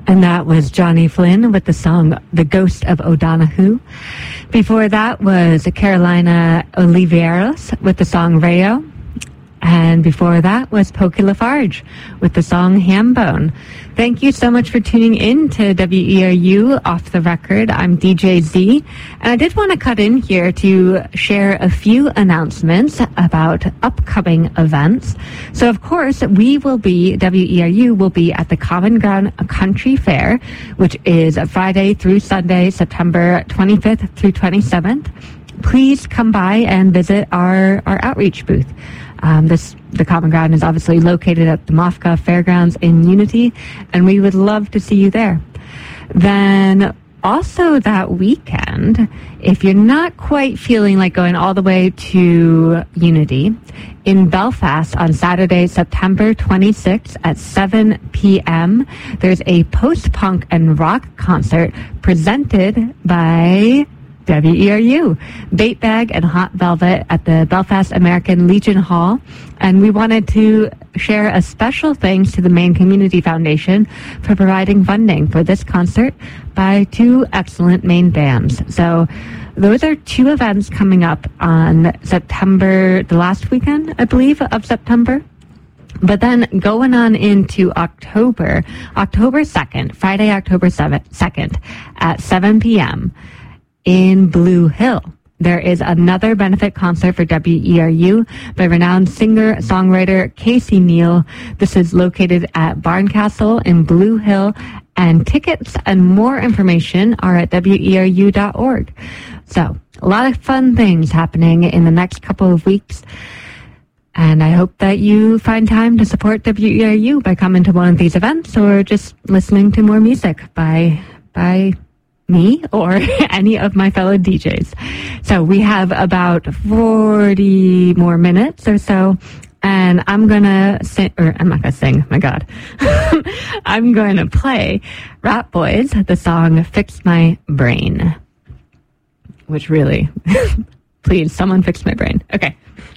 And that was Johnny Flynn with the song The Ghost of O'Donoghue. Before that was Carolina Oliveros with the song Rayo. And before that was Pokey Lafarge with the song Hambone. Thank you so much for tuning in to WERU Off the Record. I'm DJ Z, and I did want to cut in here to share a few announcements about upcoming events. So, of course, WERU will be at the Common Ground Country Fair, which is Friday through Sunday, September 25th through 27th. Please come by and visit our outreach booth. The Common Ground is obviously located at the Mofka Fairgrounds in Unity, and we would love to see you there. Then also that weekend, if you're not quite feeling like going all the way to Unity, in Belfast on Saturday, September 26th at 7 p.m., there's a post-punk and rock concert presented by WERU, Bait Bag and Hot Velvet at the Belfast American Legion Hall. And we wanted to share a special thanks to the Maine Community Foundation for providing funding for this concert by two excellent Maine bands. So those are two events coming up on September, the last weekend, I believe, of September. But then going on into October 2nd, Friday, October 2nd at 7 p.m., in Blue Hill, there is another benefit concert for WERU by renowned singer-songwriter Casey Neal. This is located at Barncastle in Blue Hill, and tickets and more information are at WERU.org. So, a lot of fun things happening in the next couple of weeks, and I hope that you find time to support WERU by coming to one of these events or just listening to more music by me or any of my fellow DJs. So we have about 40 more minutes or so, and I'm gonna sing, or I'm not gonna sing, my God. I'm going to play Rat Boys, the song Fix My Brain, which really, please, someone fix my brain. Okay.